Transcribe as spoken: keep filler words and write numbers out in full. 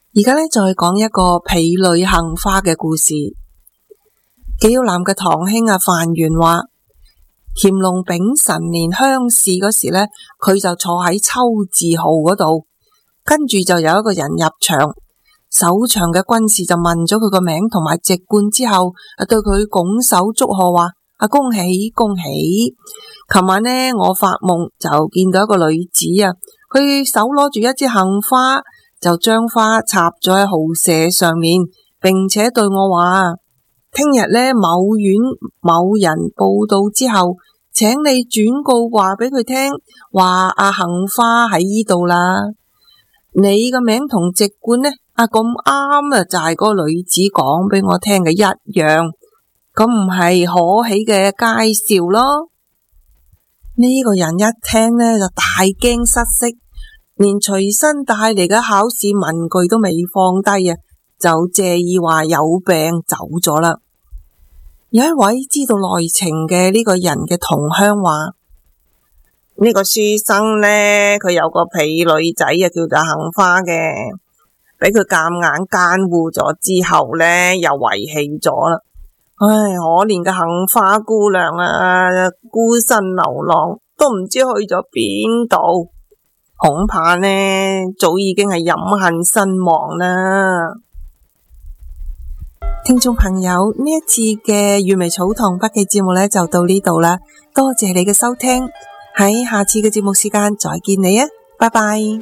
而家咧再講一個婢女杏花嘅故事。紀曉嵐嘅堂兄啊范元話，乾隆丙辰年鄉試嗰時咧，佢就坐喺秋字號嗰度，跟住就有一個人入場，守場嘅軍士就問咗佢個名同埋籍貫之後，啊對佢拱手祝賀話：啊恭喜恭喜！琴晚呢，我發夢就見到一個女子啊，佢手攞住一支杏花，就將花插咗喺號舍上面，並且對我話：聽日呢，某縣某人報到之後，請你轉告話俾佢聽，話阿杏花喺呢度啦。你個名同籍貫呢，啊咁啱啊，就係嗰個女子講俾我聽嘅一樣，咁唔係可喜嘅佳兆咯。呢個人一聽呢，就大驚失色，連隨身帶嚟嘅考試文具都未放低啊，就借意話有病走咗啦。有一位知道內情嘅呢個人嘅同鄉話：呢個書生呢，佢有個婢女仔啊，叫做杏花嘅，俾佢夾硬奸污咗之後呢，又遺棄咗啦。唉，可憐嘅杏花姑娘啊，孤身流浪，都唔知去咗邊度，恐怕呢早已經係飲恨身亡啦。聽眾朋友，呢一次嘅粵微草堂筆記節目呢就到呢度啦，多謝你嘅收聽，喺下次嘅節目時間再見你啊，拜拜。